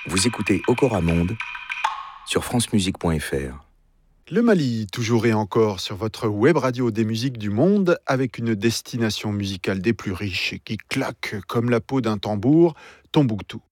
Vous écoutez Okora Monde sur francemusique.fr. Le Mali, toujours et encore sur votre web radio des musiques du monde, avec une destination musicale des plus riches qui claque comme la peau d'un tambour, Tombouctou.